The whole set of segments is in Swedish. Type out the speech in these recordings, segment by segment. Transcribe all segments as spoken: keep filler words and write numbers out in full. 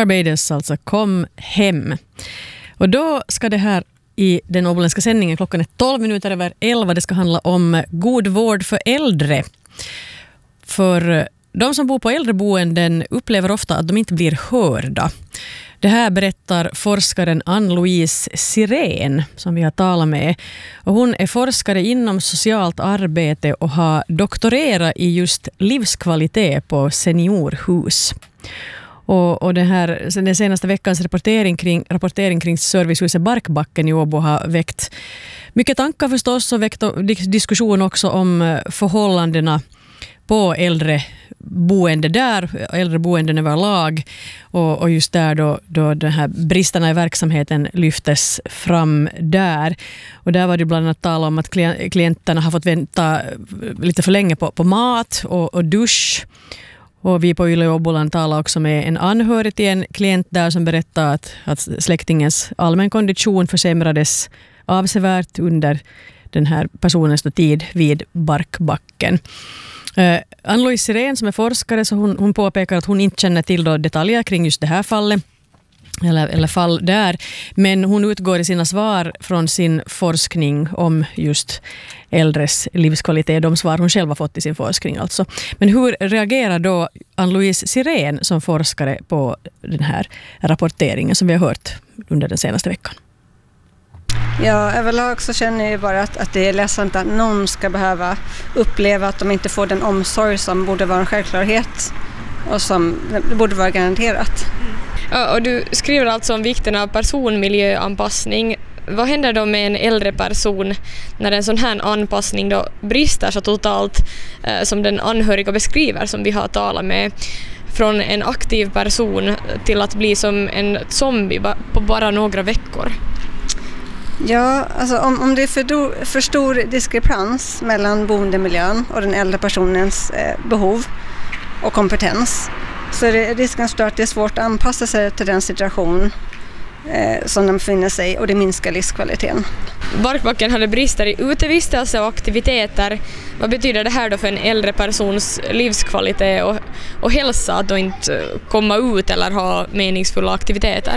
Barbados, alltså Kom hem. Och då ska det här i den åboländska sändningen, klockan är tolv minuter över elva, det ska handla om god vård för äldre. För de som bor på äldreboenden upplever ofta att de inte blir hörda. Det här berättar forskaren Ann-Louise Sirén som vi har talat med. Och hon är forskare inom socialt arbete och har doktorerat i just livskvalitet på seniorhus. Och, och den, här, den senaste veckans rapportering kring, rapportering kring servicehuset Barkbacken i Åbo har väckt mycket tankar förstås och väckt diskussion också om förhållandena på äldreboende där, äldreboenden överlag och, och just där då, då den här bristerna i verksamheten lyftes fram där. Och där var det bland annat tal om att klienterna har fått vänta lite för länge på, på mat och, och dusch. Och vi på Yle Åboland talade också med en anhörig till en klient där som berättade att, att släktingens allmän kondition försämrades avsevärt under den här personens tid vid Barkbacken. Uh, Ann-Louise Sirén som är forskare, så hon, hon påpekar att hon inte känner till då detaljer kring just det här fallet eller, eller fall där, men hon utgår i sina svar från sin forskning om just äldres livskvalitet, de svar hon själv har fått i sin forskning alltså. Men hur reagerar då Ann-Louise Sirén som forskare på den här rapporteringen som vi har hört under den senaste veckan? Ja, överlag så känner jag bara att, att det är ledsamt att någon ska behöva uppleva att de inte får den omsorg som borde vara en självklarhet och som borde vara garanterat. Ja, och du skriver alltså om vikten av personmiljöanpassning. Vad händer då med en äldre person när en sån här anpassning då brister så totalt eh, som den anhöriga beskriver som vi har talat med? Från en aktiv person till att bli som en zombie på bara några veckor. Ja, alltså om, om det är för, do, för stor diskrepans mellan boendemiljön och den äldre personens eh, behov och kompetens så är det risken stor att det är svårt att anpassa sig till den situation eh, som de befinner sig i och det minskar livskvaliteten. Barkbacken hade brister i utevistelse och aktiviteter. Vad betyder det här då för en äldre persons livskvalitet och, och hälsa att då inte komma ut eller ha meningsfulla aktiviteter?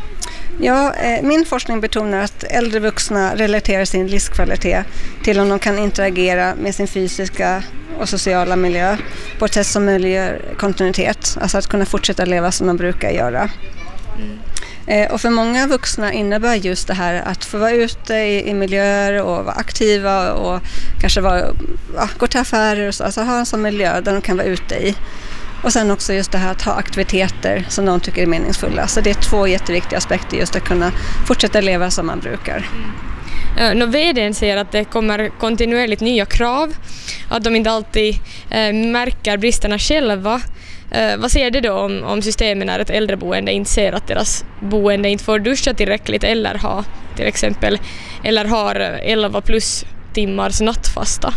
Ja, eh, min forskning betonar att äldre vuxna relaterar sin livskvalitet till om de kan interagera med sin fysiska och sociala miljö på ett sätt som möjliggör kontinuitet, alltså att kunna fortsätta leva som de brukar göra. Mm. Eh, och för många vuxna innebär just det här att få vara ute i, i miljöer och vara aktiva och kanske vara, ja, gå till affärer och så, alltså ha en sån miljö där de kan vara ute i. Och sen också just det här att ha aktiviteter som de tycker är meningsfulla. Så det är två jätteviktiga aspekter, just att kunna fortsätta leva som man brukar. Mm. Uh, vdn säger att det kommer kontinuerligt nya krav, att de inte alltid uh, märker bristerna själva. Uh, vad säger det då om, om systemen när ett äldreboende inte ser att deras boende inte får duscha tillräckligt eller ha till exempel eller har elva plus timmars nattfasta?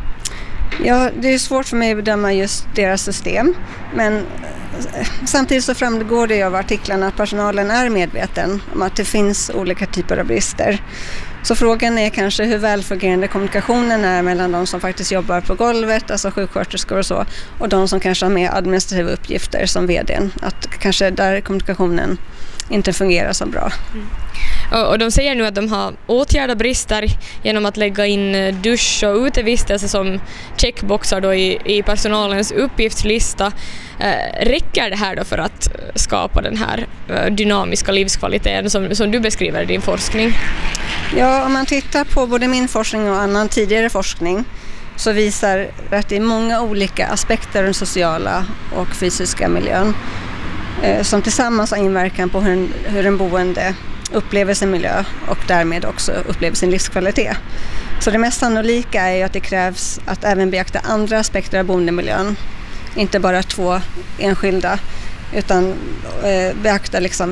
Ja, det är svårt för mig att bedöma just deras system, men samtidigt så framgår det av artiklarna att personalen är medveten om att det finns olika typer av brister. Så frågan är kanske hur välfungerande kommunikationen är mellan de som faktiskt jobbar på golvet, alltså sjuksköterskor och så, och de som kanske har med administrativa uppgifter som vdn. Att kanske där kommunikationen inte fungerar så bra. Mm. Och de säger nu att de har åtgärdat brister genom att lägga in dusch och utevistelse som checkboxar då i, i personalens uppgiftslista. Eh, räcker det här då för att skapa den här eh, dynamiska livskvaliteten som, som du beskriver i din forskning? Ja, om man tittar på både min forskning och annan tidigare forskning så visar det att det är många olika aspekter av den sociala och fysiska miljön eh, som tillsammans har inverkan på hur en, hur en boende upplever sin miljö och därmed också upplever sin livskvalitet. Så det mest sannolika är ju att det krävs att även beakta andra aspekter av boendemiljön, inte bara två enskilda, utan eh, beakta liksom